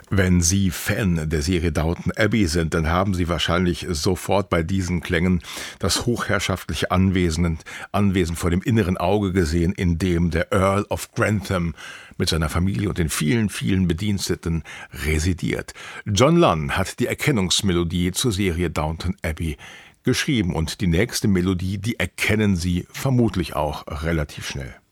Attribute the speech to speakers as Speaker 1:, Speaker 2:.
Speaker 1: Wenn Sie Fan der Serie Downton Abbey sind, dann haben Sie wahrscheinlich sofort bei diesen Klängen das hochherrschaftliche Anwesen vor dem inneren Auge gesehen, in dem der Earl of Grantham mit seiner Familie und den vielen, vielen Bediensteten residiert. John Lunn hat die Erkennungsmelodie zur Serie Downton Abbey geschrieben und die nächste Melodie, die erkennen Sie vermutlich auch relativ schnell.